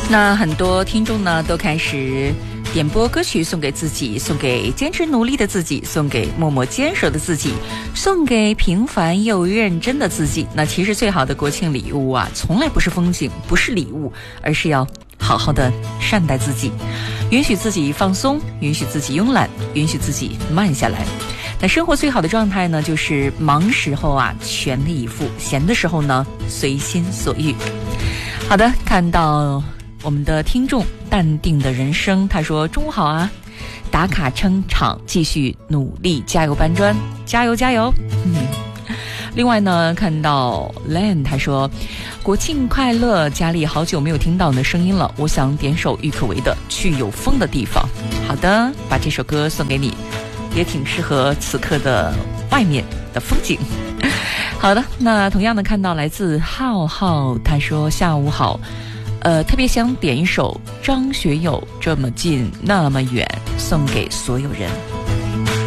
那很多听众呢都开始点播歌曲送给自己，送给坚持努力的自己，送给默默坚守的自己，送给平凡又认真的自己。那其实最好的国庆礼物啊，从来不是风景，不是礼物，而是要好好的善待自己，允许自己放松，允许自己慵懒，允许自己慢下来。那生活最好的状态呢，就是忙时候啊全力以赴，闲的时候呢随心所欲。好的，看到我们的听众淡定的人生，他说中午好啊，打卡撑场，继续努力，加油搬砖，加油加油。另外呢，看到 Len 他说国庆快乐，家里好久没有听到你的声音了，我想点首郁可唯的去有风的地方。好的，把这首歌送给你，也挺适合此刻的外面的风景。好的，那同样的看到来自浩浩，他说下午好，特别想点一首张学友《这么近那么远》，送给所有人。